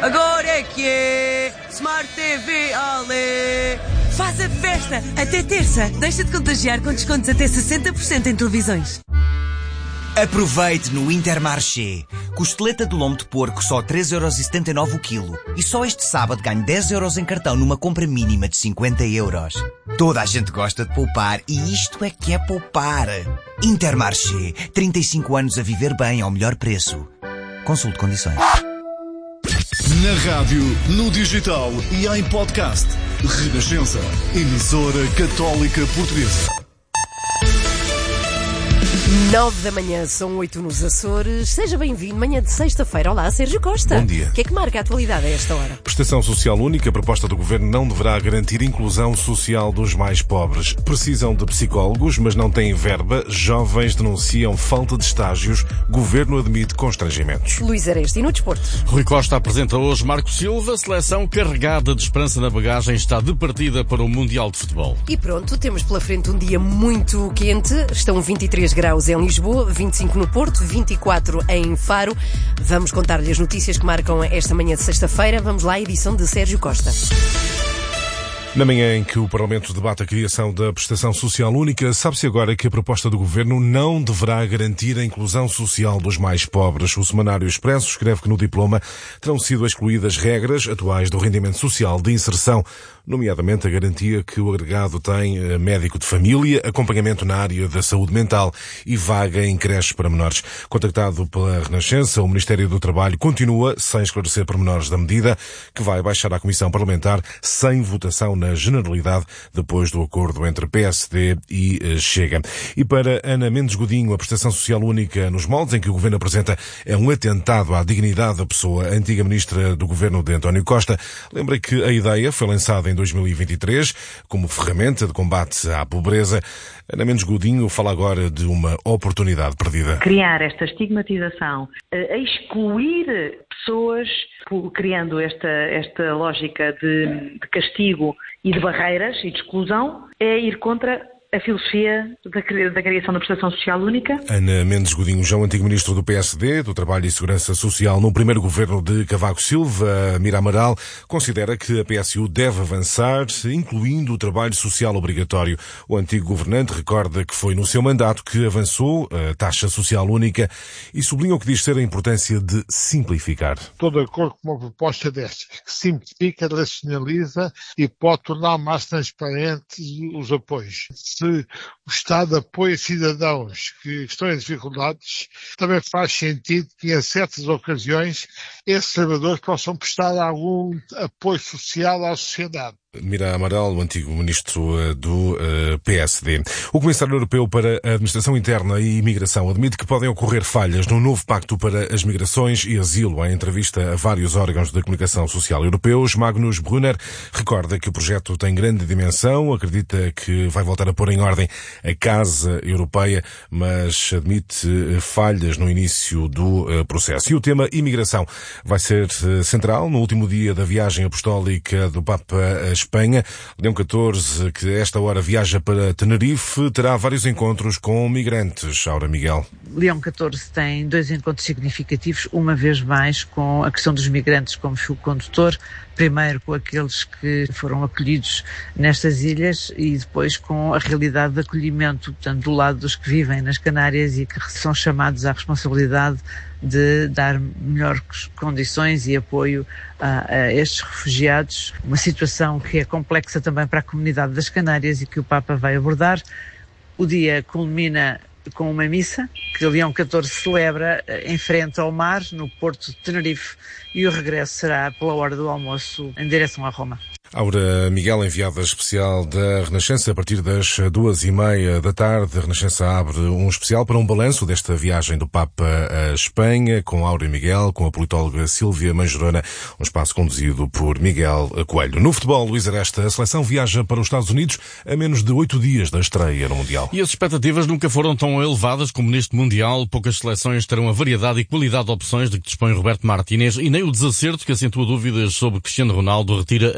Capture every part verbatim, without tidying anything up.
Agora é que é Smart T V Ale. Faz a festa até terça. Deixa de contagiar com descontos até sessenta por cento em televisões. Aproveite no Intermarché. Costeleta de lombo de porco só três euros e setenta e nove o quilo. E só este sábado ganho dez euros em cartão numa compra mínima de cinquenta euros. Toda a gente gosta de poupar e isto é que é poupar. Intermarché. trinta e cinco anos a viver bem ao melhor preço. Consulte condições. Na rádio, no digital e em podcast. Renascença. Emissora Católica Portuguesa. Nove da manhã, são oito nos Açores. Seja bem-vindo, manhã de sexta-feira. Olá, Sérgio Costa. Bom dia. O que é que marca a atualidade a esta hora? Prestação social única. A proposta do Governo não deverá garantir inclusão social dos mais pobres. Precisam de psicólogos, mas não têm verba. Jovens denunciam falta de estágios. Governo admite constrangimentos. Luís Areste, e no desporto? Rui Costa apresenta hoje Marco Silva. Seleção carregada de esperança na bagagem está de partida para o Mundial de Futebol. E pronto, temos pela frente um dia muito quente. Estão vinte e três graus em Lisboa, vinte e cinco no Porto, vinte e quatro em Faro. Vamos contar-lhe as notícias que marcam esta manhã de sexta-feira. Vamos lá, edição de Sérgio Costa. Na manhã em que o Parlamento debate a criação da prestação social única, sabe-se agora que a proposta do Governo não deverá garantir a inclusão social dos mais pobres. O Semanário Expresso escreve que no diploma terão sido excluídas regras atuais do rendimento social de inserção, nomeadamente a garantia que o agregado tem médico de família, acompanhamento na área da saúde mental e vaga em creches para menores. Contactado pela Renascença, o Ministério do Trabalho continua sem esclarecer pormenores da medida, que vai baixar à Comissão Parlamentar sem votação na generalidade, depois do acordo entre P S D e Chega. E para Ana Mendes Godinho, a prestação social única nos moldes em que o Governo apresenta é um atentado à dignidade da pessoa. A antiga Ministra do Governo de António Costa lembra que a ideia foi lançada em dois mil e vinte e três como ferramenta de combate à pobreza. Ana Mendes Godinho fala agora de uma oportunidade perdida. Criar esta estigmatização, a excluir pessoas, criando esta, esta lógica de, de castigo e de barreiras e de exclusão, é ir contra a filosofia da, da criação da prestação social única. Ana Mendes Godinho, já o antigo ministro do P S D, do Trabalho e Segurança Social, no primeiro governo de Cavaco Silva, Mira Amaral, considera que a P S U deve avançar, incluindo o trabalho social obrigatório. O antigo governante recorda que foi no seu mandato que avançou a taxa social única e sublinha o que diz ser a importância de simplificar. Estou de acordo com uma proposta destas, que simplifica, racionaliza e pode tornar mais transparentes os apoios. Se o Estado apoia cidadãos que estão em dificuldades, também faz sentido que em certas ocasiões esses trabalhadores possam prestar algum apoio social à sociedade. Mira Amaral, o antigo ministro do uh, P S D. O Comissário Europeu para a Administração Interna e Imigração admite que podem ocorrer falhas no novo Pacto para as Migrações e Asilo. Em entrevista a vários órgãos de comunicação social europeus, Magnus Brunner recorda que o projeto tem grande dimensão, acredita que vai voltar a pôr em ordem a Casa Europeia, mas admite falhas no início do uh, processo. E o tema imigração vai ser uh, central no último dia da viagem apostólica do Papa a Espanha. Leão catorze, que a esta hora viaja para Tenerife, terá vários encontros com migrantes. Aura Miguel. Leão catorze tem dois encontros significativos, uma vez mais com a questão dos migrantes como fio condutor, primeiro com aqueles que foram acolhidos nestas ilhas e depois com a realidade de acolhimento, portanto, do lado dos que vivem nas Canárias e que são chamados à responsabilidade de dar melhores condições e apoio a, a estes refugiados, uma situação que é complexa também para a comunidade das Canárias e que o Papa vai abordar. O dia culmina com uma missa que o Leão catorze celebra em frente ao mar, no Porto de Tenerife, e o regresso será pela hora do almoço em direção a Roma. Aura Miguel, enviada especial da Renascença, a partir das duas e meia da tarde, a Renascença abre um especial para um balanço desta viagem do Papa à Espanha, com Aura Miguel, com a politóloga Sílvia Mangerona, um espaço conduzido por Miguel Coelho. No futebol, Luís Areste, a seleção viaja para os Estados Unidos a menos de oito dias da estreia no Mundial. E as expectativas nunca foram tão elevadas como neste Mundial. Poucas seleções terão a variedade e qualidade de opções de que dispõe Roberto Martínez e nem o desacerto que acentua dúvidas sobre Cristiano Ronaldo retira ambição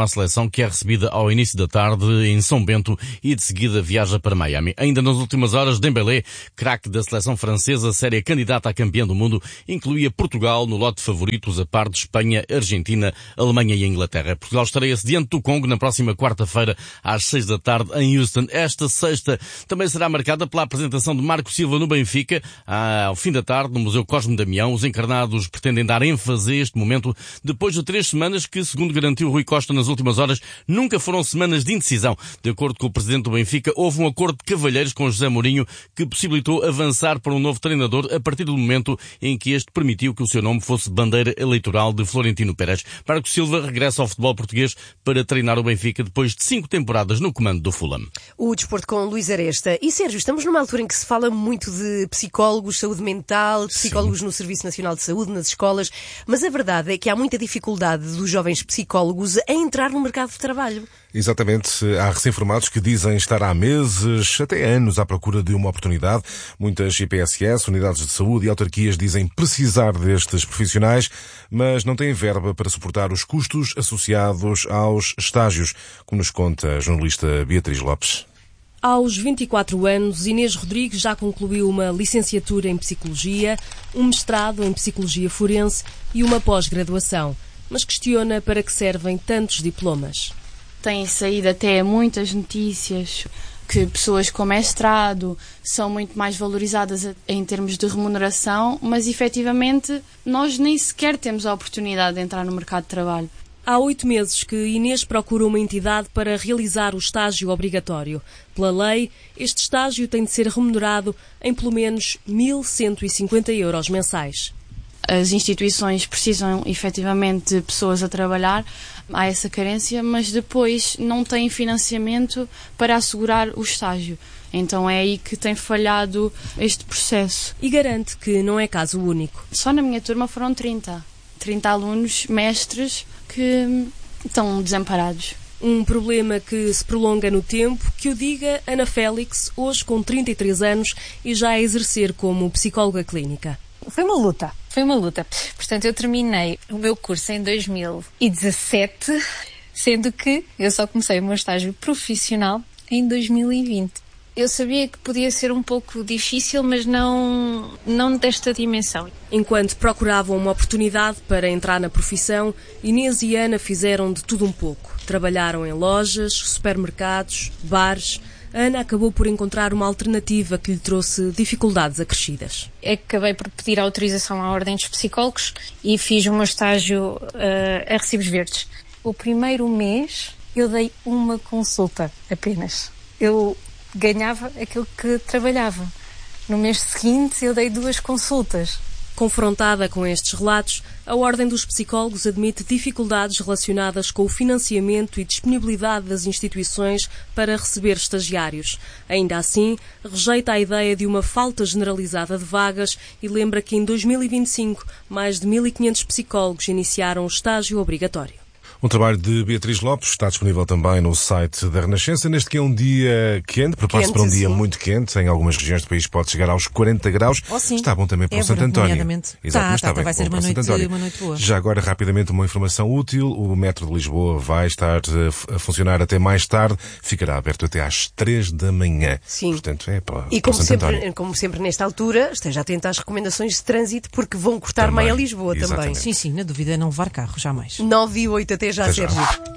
à seleção, que é recebida ao início da tarde em São Bento e de seguida viaja para Miami. Ainda nas últimas horas, Dembélé, craque da seleção francesa, séria candidata a campeã do mundo, incluía Portugal no lote de favoritos a par de Espanha, Argentina, Alemanha e Inglaterra. Portugal estreia-se diante do Congo na próxima quarta-feira às seis da tarde em Houston. Esta sexta também será marcada pela apresentação de Marco Silva no Benfica, ao fim da tarde no Museu Cosme Damião. Os encarnados pretendem dar ênfase a este momento depois de três semanas que, segundo garantiu Rui Costa nas últimas horas, nunca foram semanas de indecisão. De acordo com o presidente do Benfica, houve um acordo de cavalheiros com José Mourinho que possibilitou avançar para um novo treinador a partir do momento em que este permitiu que o seu nome fosse bandeira eleitoral de Florentino Pérez. Marco Silva regressa ao futebol português para treinar o Benfica depois de cinco temporadas no comando do Fulham. O desporto com Luís Aresta. E Sérgio, estamos numa altura em que se fala muito de psicólogos, saúde mental, psicólogos Sim. no Serviço Nacional de Saúde, nas escolas, mas a verdade é que há muita dificuldade dos jovens psicólogos em entrar no mercado de trabalho. Exatamente. Há recém-formados que dizem estar há meses, até anos, à procura de uma oportunidade. Muitas I P S S, unidades de saúde e autarquias dizem precisar destes profissionais, mas não têm verba para suportar os custos associados aos estágios, como nos conta a jornalista Beatriz Lopes. Aos vinte e quatro anos, Inês Rodrigues já concluiu uma licenciatura em Psicologia, um mestrado em Psicologia Forense e uma pós-graduação, mas questiona para que servem tantos diplomas. Têm saído até muitas notícias que pessoas com mestrado são muito mais valorizadas em termos de remuneração, mas efetivamente nós nem sequer temos a oportunidade de entrar no mercado de trabalho. Há oito meses que Inês procura uma entidade para realizar o estágio obrigatório. Pela lei, este estágio tem de ser remunerado em pelo menos mil cento e cinquenta euros mensais. As instituições precisam efetivamente de pessoas a trabalhar, há essa carência, mas depois não têm financiamento para assegurar o estágio. Então é aí que tem falhado este processo. E garante que não é caso único. Só na minha turma foram trinta. trinta alunos, mestres, que estão desamparados. Um problema que se prolonga no tempo, que o diga Ana Félix, hoje com trinta e três anos e já a exercer como psicóloga clínica. Foi uma luta, foi uma luta. Portanto, eu terminei o meu curso em dois mil e dezassete, sendo que eu só comecei o meu estágio profissional em dois mil e vinte. Eu sabia que podia ser um pouco difícil, mas não, não desta dimensão. Enquanto procuravam uma oportunidade para entrar na profissão, Inês e Ana fizeram de tudo um pouco. Trabalharam em lojas, supermercados, bares. Ana acabou por encontrar uma alternativa que lhe trouxe dificuldades acrescidas. Acabei por pedir autorização à Ordem dos Psicólogos e fiz o meu estágio uh, a Recibos Verdes. O primeiro mês eu dei uma consulta apenas. Eu ganhava aquilo que trabalhava. No mês seguinte eu dei duas consultas. Confrontada com estes relatos, a Ordem dos Psicólogos admite dificuldades relacionadas com o financiamento e disponibilidade das instituições para receber estagiários. Ainda assim, rejeita a ideia de uma falta generalizada de vagas e lembra que em dois mil e vinte e cinco mais de mil e quinhentos psicólogos iniciaram o estágio obrigatório. Um trabalho de Beatriz Lopes está disponível também no site da Renascença. Neste que é um dia quente, prepara-se para um dia sim. muito quente. Em algumas regiões do país pode chegar aos quarenta graus. Oh, sim. Está bom também para é o Santo António. Exatamente, tá, está tá, bem. Vai ser uma noite, uma noite boa. Já agora, rapidamente, uma informação útil. O metro de Lisboa vai estar a funcionar até mais tarde. Ficará aberto até às três da manhã. Sim. Portanto, é para, e para como o Santo sempre, António. como sempre nesta altura, esteja atento às recomendações de trânsito porque vão cortar Também. meia Lisboa Exatamente. também. Sim, sim, na dúvida é não levar carro, jamais. nove e oito, até já, Até já. Sérgio.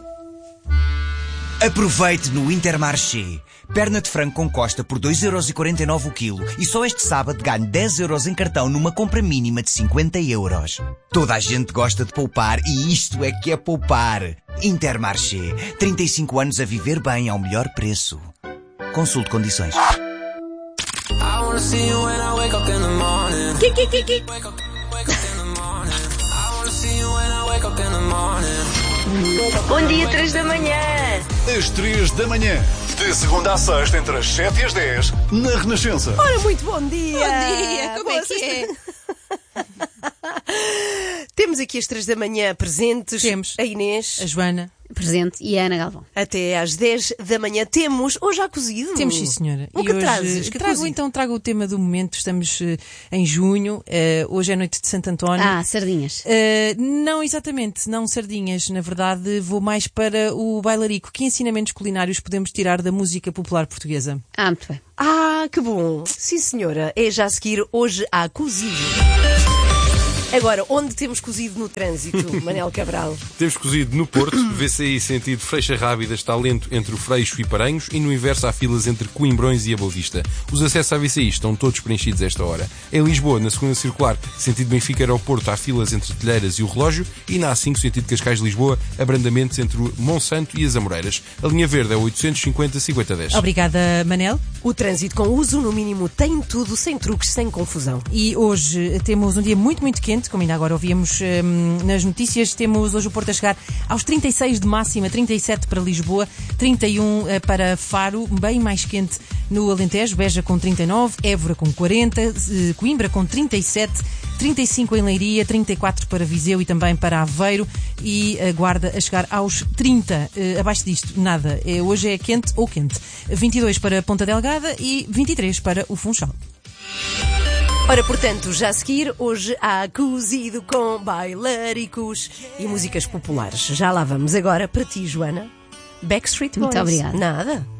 Aproveite no Intermarché. Perna de frango com costa por dois euros e quarenta e nove o quilo. E só este sábado ganhe dez euros em cartão numa compra mínima de cinquenta euros. Toda a gente gosta de poupar e isto é que é poupar. Intermarché. trinta e cinco anos a viver bem ao melhor preço. Consulte condições. Bom dia, três da manhã. Às três da manhã, de segunda à sexta, entre as sete e as dez, na Renascença. Ora, muito bom dia! Bom dia, como Boa é que é? Temos aqui às três da manhã presentes. Temos. A Inês. A Joana. Presente. E a Ana Galvão. Até às dez da manhã temos. Ou já cozido? Temos, sim, senhora. O e que hoje, trazes? Que trago, cozido? então, trago o tema do momento. Estamos uh, em junho. Uh, hoje é noite de Santo António. Ah, sardinhas. Uh, não exatamente, não sardinhas. Na verdade, vou mais para o bailarico. Que ensinamentos culinários podemos tirar da música popular portuguesa? Ah, muito bem. Ah, que bom. Sim, senhora. É já a seguir. Hoje há cozido. Agora, onde temos cozido no trânsito, Manel Cabral? Temos cozido no Porto, V C I sentido Freixa Rábida está lento entre o Freixo e Paranhos e no inverso há filas entre Coimbrões e a Boa Vista. Os acessos à V C I estão todos preenchidos a esta hora. Em Lisboa, na segunda circular, sentido Benfica Aeroporto, há filas entre Telheiras e o Relógio e na A cinco, sentido Cascais-Lisboa, abrandamentos entre o Monsanto e as Amoreiras. A linha verde é oitocentos e cinquenta, cinquenta, dez. Obrigada, Manel. O trânsito com uso no mínimo tem tudo, sem truques, sem confusão. E hoje temos um dia muito, muito quente, como ainda agora ouvíamos hum, nas notícias. Temos hoje o Porto a chegar aos trinta e seis de máxima, trinta e sete para Lisboa, trinta e um para Faro, bem mais quente no Alentejo, Beja com trinta e nove, Évora com quarenta, Coimbra com trinta e sete, trinta e cinco em Leiria, trinta e quatro para Viseu e também para Aveiro e a Guarda a chegar aos trinta. Uh, abaixo disto, nada. Uh, hoje é quente ou quente. vinte e dois para Ponta Delgada e vinte e três para o Funchal. Ora, portanto, já a seguir, hoje há cozido com bailaricos e músicas populares. Já lá vamos agora para ti, Joana. Backstreet Boys. Muito obrigada. Nada.